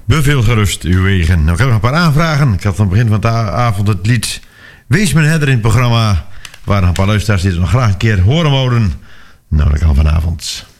Beveel gerust uw wegen. Nou, ik heb nog een paar aanvragen. Ik had aan het begin van de avond het lied Wees mijn herder in het programma. Waar nog een paar luisteraars die het nog graag een keer horen wouden. Nou, dat kan vanavond.